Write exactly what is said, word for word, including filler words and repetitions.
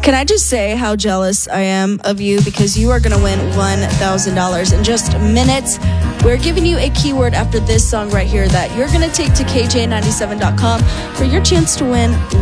Can I just say how jealous I am of you, because you are going to win one thousand dollars in just minutes. We're giving you a keyword after this song right here that you're going to take to K J ninety-seven dot com for your chance to win